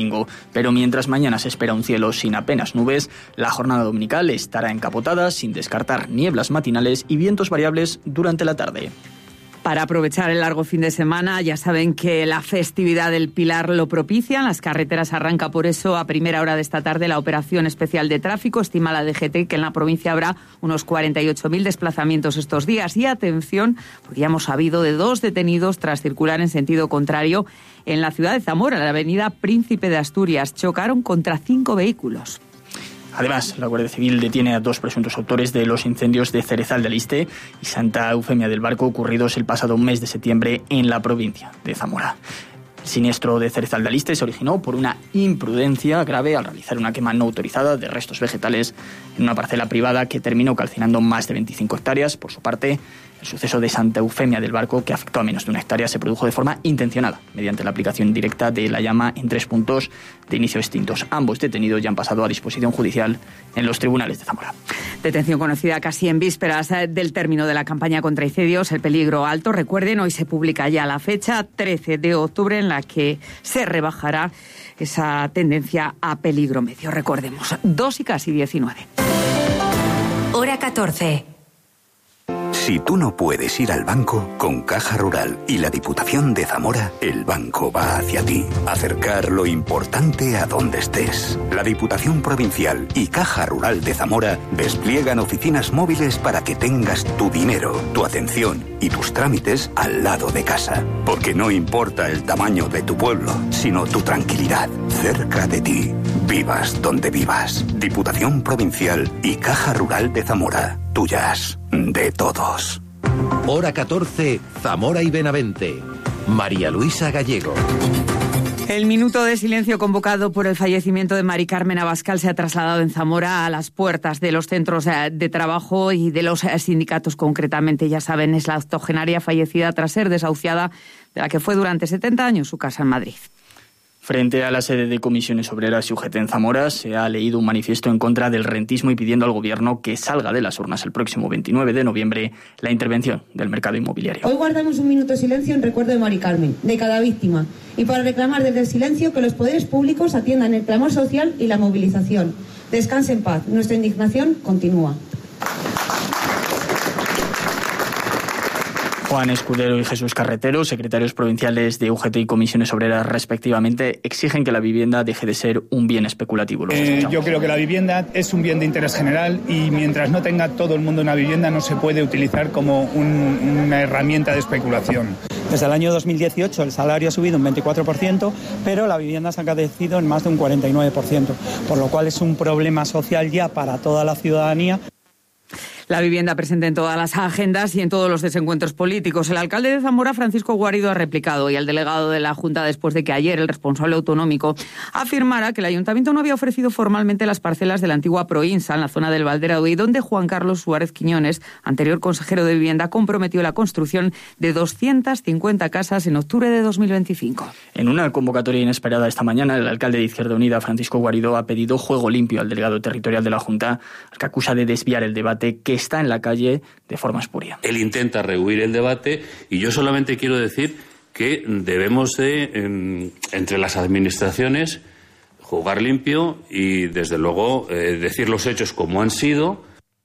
domingo. Pero mientras mañana se espera un cielo sin apenas nubes, la jornada dominical estará encapotada, sin descartar nieblas matinales y vientos variables durante la tarde. Para aprovechar el largo fin de semana, ya saben que la festividad del Pilar lo propicia. En las carreteras arranca por eso a primera hora de esta tarde la operación especial de tráfico. Estima la DGT que en la provincia habrá unos 48.000 desplazamientos estos días. Y atención, porque ya hemos sabido de 2 detenidos tras circular en sentido contrario en la ciudad de Zamora, en la avenida Príncipe de Asturias. Chocaron contra 5 vehículos. Además, la Guardia Civil detiene a 2 presuntos autores de los incendios de Cerezal de Aliste y Santa Eufemia del Barco ocurridos el pasado mes de septiembre en la provincia de Zamora. El siniestro de Cerezal de Aliste se originó por una imprudencia grave al realizar una quema no autorizada de restos vegetales en una parcela privada que terminó calcinando más de 25 hectáreas. Por su parte, el suceso de Santa Eufemia del Barco, que afectó a menos de 1 hectárea, se produjo de forma intencionada, mediante la aplicación directa de la llama en 3 puntos de inicio extintos. Ambos detenidos ya han pasado a disposición judicial en los tribunales de Zamora. Detención conocida casi en vísperas del término de la campaña contra incendios, el peligro alto. Recuerden, hoy se publica ya la fecha, 13 de octubre, en la que se rebajará esa tendencia a peligro medio. Recordemos, 2:19. Hora 14. Si tú no puedes ir al banco, con Caja Rural y la Diputación de Zamora, el banco va hacia ti. Acercar lo importante a donde estés. La Diputación Provincial y Caja Rural de Zamora despliegan oficinas móviles para que tengas tu dinero, tu atención y tus trámites al lado de casa. Porque no importa el tamaño de tu pueblo, sino tu tranquilidad, cerca de ti. Vivas donde vivas. Diputación Provincial y Caja Rural de Zamora. Tuyas, de todos. Hora 14, Zamora y Benavente. María Luisa Gallego. El minuto de silencio convocado por el fallecimiento de Mari Carmen Abascal se ha trasladado en Zamora a las puertas de los centros de trabajo y de los sindicatos. Concretamente, ya saben, es la octogenaria fallecida tras ser desahuciada de la que fue durante 70 años su casa en Madrid. Frente a la sede de Comisiones Obreras y UGT en Zamora, se ha leído un manifiesto en contra del rentismo y pidiendo al Gobierno que salga de las urnas el próximo 29 de noviembre la intervención del mercado inmobiliario. Hoy guardamos un minuto de silencio en recuerdo de Mari Carmen, de cada víctima, y para reclamar desde el silencio que los poderes públicos atiendan el clamor social y la movilización. Descanse en paz. Nuestra indignación continúa. Juan Escudero y Jesús Carretero, secretarios provinciales de UGT y Comisiones Obreras respectivamente, exigen que la vivienda deje de ser un bien especulativo. Yo creo que la vivienda es un bien de interés general y mientras no tenga todo el mundo una vivienda no se puede utilizar como una herramienta de especulación. Desde el año 2018 el salario ha subido un 24%, pero la vivienda se ha encarecido en más de un 49%, por lo cual es un problema social ya para toda la ciudadanía. La vivienda presente en todas las agendas y en todos los desencuentros políticos. El alcalde de Zamora, Francisco Guarido, ha replicado y al delegado de la Junta después de que ayer el responsable autonómico afirmara que el Ayuntamiento no había ofrecido formalmente las parcelas de la antigua Proinsa en la zona del Valderaudo y donde Juan Carlos Suárez Quiñones, anterior consejero de Vivienda, comprometió la construcción de 250 casas en octubre de 2025. En una convocatoria inesperada esta mañana, el alcalde de Izquierda Unida, Francisco Guarido, ha pedido juego limpio al delegado territorial de la Junta, al que acusa de desviar el debate que está en la calle de forma espuria. Él intenta rehuir el debate y yo solamente quiero decir que debemos de, entre las administraciones, jugar limpio y, desde luego, decir los hechos como han sido.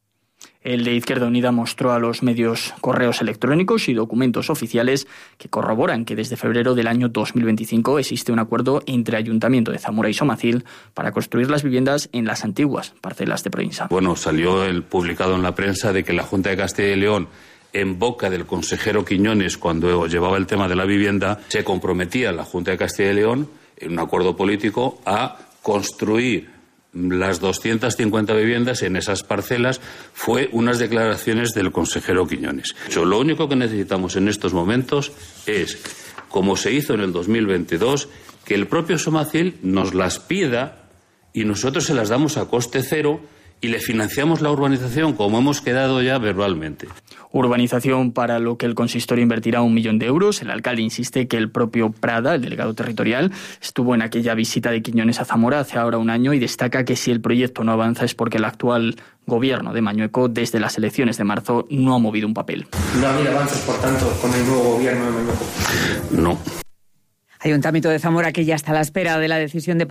El de Izquierda Unida mostró a los medios correos electrónicos y documentos oficiales que corroboran que desde febrero del año 2025 existe un acuerdo entre Ayuntamiento de Zamora y Somacil para construir las viviendas en las antiguas parcelas de Proinsa. Bueno, salió el publicado en la prensa de que la Junta de Castilla y León, en boca del consejero Quiñones, cuando llevaba el tema de la vivienda, se comprometía a la Junta de Castilla y León, en un acuerdo político, a construir las 250 viviendas en esas parcelas. Fue unas declaraciones del consejero Quiñones. Lo único que necesitamos en estos momentos es, como se hizo en el 2022, que el propio Somacil nos las pida y nosotros se las damos a coste cero y le financiamos la urbanización como hemos quedado ya verbalmente. Urbanización para lo que el consistorio invertirá 1 millón de euros. El alcalde insiste que el propio Prada, el delegado territorial, estuvo en aquella visita de Quiñones a Zamora hace ahora un año y destaca que si el proyecto no avanza es porque el actual gobierno de Mañueco, desde las elecciones de marzo, no ha movido un papel. ¿No ha habido avances, por tanto, con el nuevo gobierno de Mañueco? No. Ayuntamiento de Zamora que ya está a la espera de la decisión de